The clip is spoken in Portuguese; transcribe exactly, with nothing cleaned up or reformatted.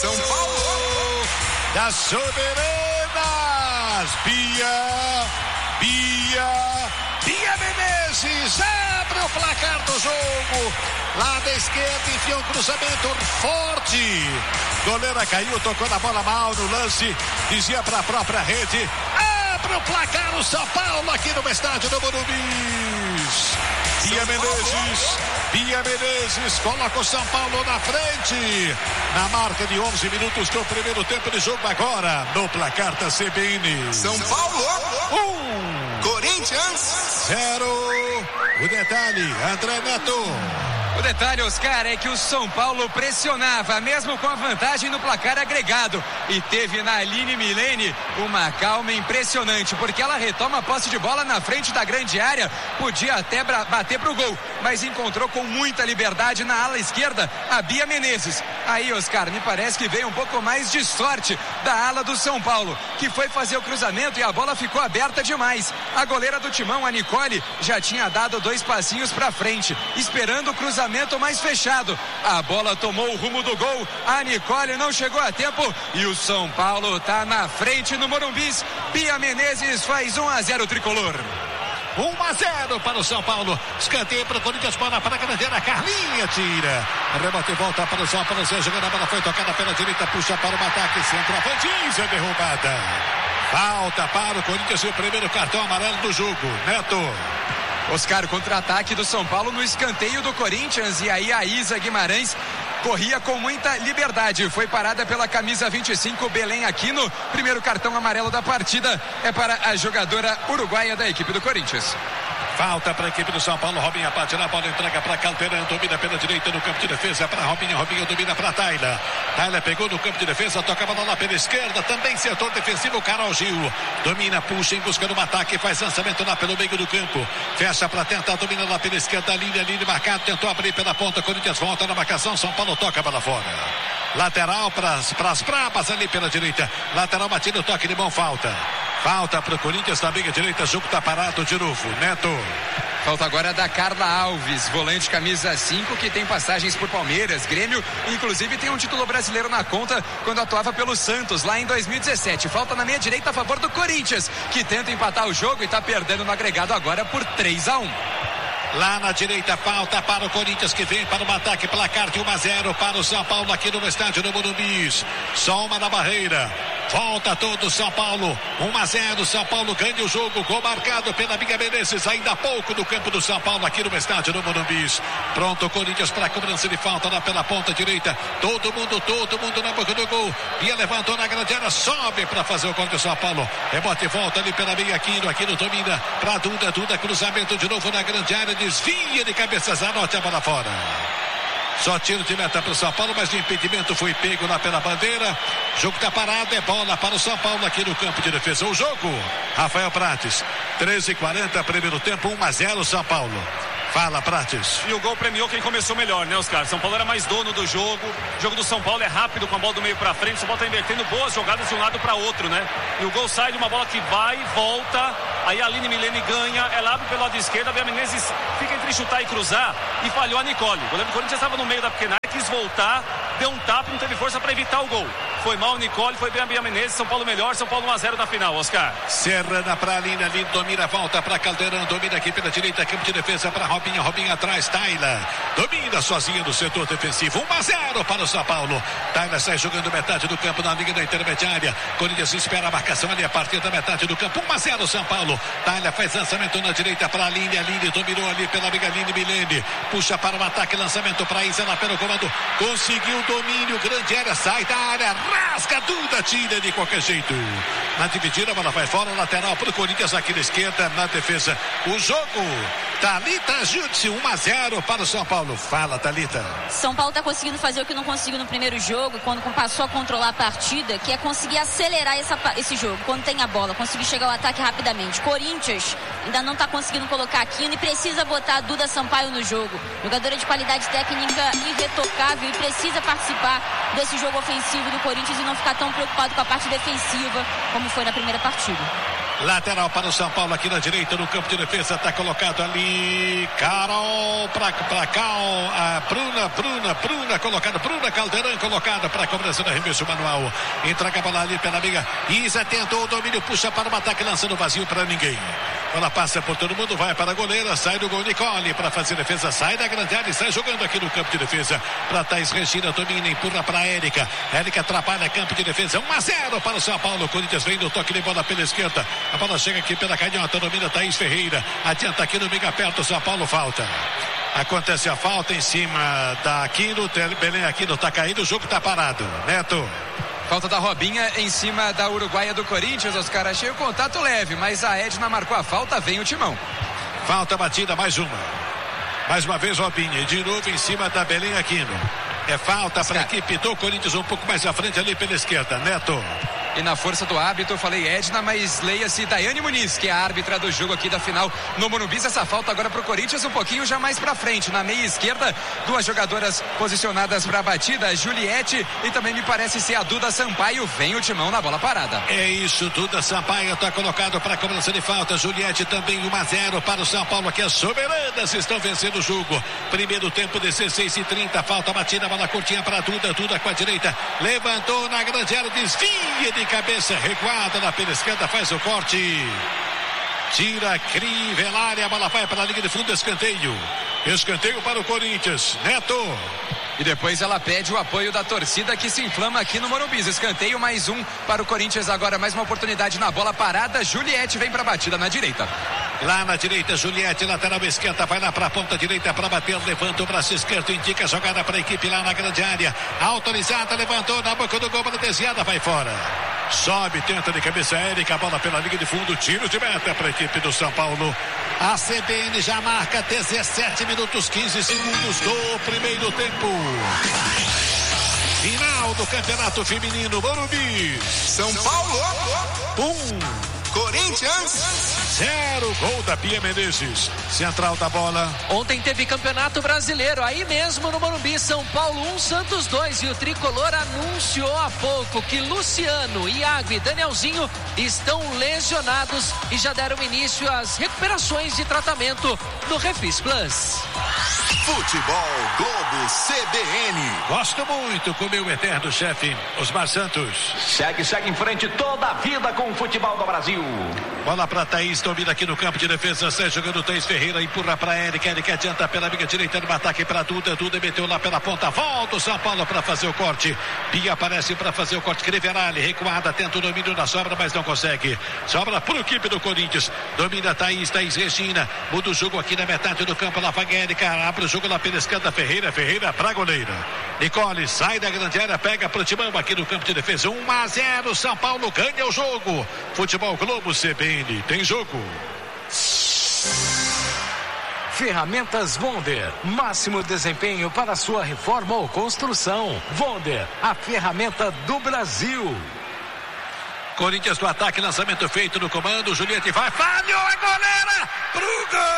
São Paulo das soberanas. Bia, Bia, Bia Menezes abre o placar do jogo. Lado esquerdo, enfiou um cruzamento forte. Goleira caiu, tocou na bola mal no lance. Dizia para a própria rede. Abre o placar o São Paulo aqui no estádio do Morumbi. Bia Menezes, Bia Menezes coloca o São Paulo na frente. Na marca de onze minutos do primeiro tempo de jogo agora. No placar da C B N. São Paulo. Um. Corinthians. Zero. O detalhe, André Neto. O detalhe, Oscar, é que o São Paulo pressionava, mesmo com a vantagem no placar agregado. E teve na Aline Milene uma calma impressionante, porque ela retoma a posse de bola na frente da grande área. Podia até bater pro gol, mas encontrou com muita liberdade na ala esquerda a Bia Menezes. Aí, Oscar, me parece que veio um pouco mais de sorte da ala do São Paulo, que foi fazer o cruzamento e a bola ficou aberta demais. A goleira do Timão, a Nicole, já tinha dado dois passinhos pra frente, esperando o cruzamento mais fechado. A bola tomou o rumo do gol, a Nicole não chegou a tempo e o São Paulo tá na frente no Morumbi. Bia Menezes faz um a zero tricolor. um a zero para o São Paulo. Escanteio para o Corinthians, bola para a grandeira. Carlinha tira. Rebote e volta para o São Paulo. Jogando a bola foi tocada pela direita, puxa para o ataque. Centroavante, é derrubada. Falta para o Corinthians e o primeiro cartão amarelo do jogo. Neto. Oscar, contra-ataque do São Paulo no escanteio do Corinthians, e aí a Isa Guimarães corria com muita liberdade, foi parada pela camisa vinte e cinco, Belém Aquino. Primeiro cartão amarelo da partida é para a jogadora uruguaia da equipe do Corinthians. Falta para a equipe do São Paulo. Robinha bate na bola, entrega para Calteirão, domina pela direita no campo de defesa para Robinha. Robinha domina para Tayla. Tayla pegou no campo de defesa, toca a bola lá pela esquerda, também setor defensivo. Carol Gil domina, puxa em busca de um ataque, faz lançamento lá pelo meio do campo, fecha para tentar, domina lá pela esquerda, a linha, a linha marcada, tentou abrir pela ponta. Corinthians volta na marcação, São Paulo toca a bola fora. Lateral para as bravas ali pela direita. Lateral batido, toque de mão, falta. Falta para o Corinthians na meia direita, jogo está parado de novo. Neto. Falta agora da Carla Alves, volante camisa cinco, que tem passagens por Palmeiras, Grêmio, inclusive tem um título brasileiro na conta quando atuava pelo Santos lá em dois mil e dezessete. Falta na meia direita a favor do Corinthians, que tenta empatar o jogo e está perdendo no agregado agora por três a um. Lá na direita, falta para o Corinthians, que vem para o ataque, placar de um a zero para o São Paulo aqui no estádio do Morumbi. Só uma na barreira. Volta todo São Paulo. um a zero, São Paulo ganha o jogo. Gol marcado pela Bia Menezes, ainda há pouco no campo do São Paulo aqui no estádio do Morumbi. Pronto o Corinthians para a cobrança de falta lá pela ponta direita. Todo mundo, todo mundo na boca do gol. Bia levantou na grande área, sobe para fazer o gol do São Paulo. Rebote e volta ali pela meia, Aquino. Aquino domina para Duda. Duda, cruzamento de novo na grande área. Desvia de cabeça, Zanotti, a bola fora. Só tiro de meta para o São Paulo, mas o impedimento foi pego lá pela bandeira. O jogo está parado, é bola para o São Paulo aqui no campo de defesa. O jogo, Rafael Prates, treze e quarenta, primeiro tempo, um a zero São Paulo. Fala, Prates. E o gol premiou quem começou melhor, né, Oscar? São Paulo era mais dono do jogo. O jogo do São Paulo é rápido, com a bola do meio para frente. O São Paulo está invertendo boas jogadas de um lado para outro, né? E o gol sai de uma bola que vai, volta. Aí a Aline Milene ganha, ela abre pelo lado esquerdo. A Bia Menezes fica entre chutar e cruzar e falhou a Nicole. O goleiro do Corinthians estava no meio da pequena área, quis voltar, deu um tapa e não teve força para evitar o gol. Foi mal, Nicole, foi bem a Bia Menezes. São Paulo melhor, São Paulo um a zero na final, Oscar. Serrana para a linha, ali domina, volta para Caldeirão, domina aqui pela direita, campo de defesa para Robinha, Robinha atrás, Tayla, domina sozinha no setor defensivo, um a zero para o São Paulo. Tayla sai jogando metade do campo na linha da intermediária. Corinthians espera a marcação ali a partir da metade do campo, um a zero São Paulo. Tayla faz lançamento na direita para a linha, a linha dominou ali pela amiga Aline Milene, puxa para o ataque, lançamento para Isa lá pelo comando, conseguiu domínio, grande área, sai da área, rasga, Duda tira de qualquer jeito. Na dividida, a bola vai fora, lateral para o Corinthians aqui na esquerda, na defesa. O jogo, Thalita Jutsi, um a zero para o São Paulo. Fala, Thalita. São Paulo está conseguindo fazer o que não conseguiu no primeiro jogo, quando passou a controlar a partida, que é conseguir acelerar essa, esse jogo, quando tem a bola, conseguir chegar ao ataque rapidamente. Corinthians ainda não está conseguindo colocar Aquino e precisa botar a Duda Sampaio no jogo. Jogadora de qualidade técnica irretocável e precisa participar desse jogo ofensivo do Corinthians e não ficar tão preocupado com a parte defensiva como foi na primeira partida. Lateral para o São Paulo aqui na direita, no campo de defesa, está colocado ali Carol para para Cal, a Bruna, Bruna, Bruna colocada, Bruna Caldeirão colocada para a cobrança do arremesso manual. Entrega a bola ali pela amiga. Isa tentou o domínio, puxa para o ataque, lançando vazio para ninguém. Ela passa por todo mundo, vai para a goleira, sai do gol Nicole para fazer defesa, sai da grande área e sai jogando aqui no campo de defesa para Thaís Regina, domina, empurra para a Érica. Érica atrapalha campo de defesa, um a zero para o São Paulo. Corinthians vem no toque de bola pela esquerda. A bola chega aqui pela canhota, domina Thaís Ferreira. Adianta aqui no meio perto, São Paulo falta. Acontece a falta em cima da Aquino. Belém Aquino está caído, o jogo está parado. Neto. Falta da Robinha em cima da uruguaia do Corinthians, Oscar. Achei o contato leve, mas a Edna marcou a falta, vem o timão. Falta batida, mais uma. Mais uma vez Robinha, e de novo em cima da Belém Aquino. É falta para a equipe do Corinthians, um pouco mais à frente ali pela esquerda. Neto. E na força do hábito, eu falei Edna, mas leia-se Daiane Muniz, que é a árbitra do jogo aqui da final no Morumbi. Essa falta agora pro Corinthians, um pouquinho já mais pra frente, na meia esquerda, duas jogadoras posicionadas pra batida, Juliette e também me parece ser a Duda Sampaio. Vem o timão na bola parada. É isso, Duda Sampaio tá colocado para cobrança de falta. Juliette também um a zero para o São Paulo, que as soberanas estão vencendo o jogo. Primeiro tempo, dezesseis e trinta, falta batida, bola curtinha para Duda, Duda com a direita, levantou na grande área, desvia de cabeça, recuada na pela esquerda, faz o corte, tira Crivellari, a bola vai para a linha de fundo, escanteio, escanteio para o Corinthians. Neto. E depois ela pede o apoio da torcida que se inflama aqui no Morumbi. Escanteio, mais um para o Corinthians agora, mais uma oportunidade na bola parada. Juliette vem para a batida na direita. Lá na direita, Juliette, lateral esquerda, vai lá para a ponta direita para bater, levanta o braço esquerdo, indica a jogada para a equipe lá na grande área. Autorizada, levantou na boca do gol, bola desviada, vai fora. Sobe, tenta de cabeça Érica, a bola pela linha de fundo, tiro de meta para a equipe do São Paulo. A C B N já marca dezessete minutos, quinze segundos do primeiro tempo. Final do Campeonato Feminino Morumbi. São Paulo Um. Corinthians Zero, gol da Pia Menezes. Central da bola. Ontem teve Campeonato Brasileiro, aí mesmo no Morumbi. São Paulo um, Santos dois. E o Tricolor anunciou há pouco que Luciano, Iago e Danielzinho estão lesionados e já deram início às recuperações de tratamento no Refis Plus. Futebol Globo C B N. Gosto muito com meu eterno chefe, Osmar Santos. Segue, segue em frente toda a vida com o futebol do Brasil. Bola para Thaís, domina aqui no campo de defesa, sai jogando Thaís Ferreira, empurra para Érica, Érica adianta pela amiga direita no ataque para Duda, Duda meteu lá pela ponta, volta o São Paulo para fazer o corte, Bia aparece para fazer o corte, Crivellari, recuada, tenta o domínio da sobra, mas não consegue, sobra para a equipe do Corinthians, domina Thaís, Thaís Regina, muda o jogo aqui na metade do campo, lá vai Érica, abre o jogo lá pela esquerda, Ferreira, Ferreira para a goleira, Nicole sai da grande área, pega para o timão aqui no campo de defesa, um a zero, São Paulo ganha o jogo. Futebol Globo C B N, tem jogo. Ferramentas Wonder, máximo desempenho para sua reforma ou construção. Wonder, a ferramenta do Brasil. Corinthians do ataque, lançamento feito no comando, Juliette vai, falhou a goleira pro gol!